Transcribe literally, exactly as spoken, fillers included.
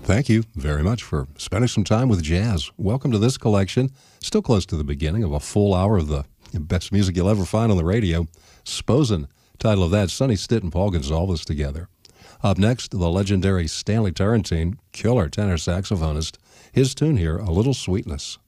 Thank you very much for spending some time with jazz. Welcome to this collection. Still close to the beginning of a full hour of the best music you'll ever find on the radio. Sposen, title of that, Sonny Stitt and Paul Gonsalves together. Up next, the legendary Stanley Turrentine, killer tenor saxophonist. His tune here, A Little Sweetness.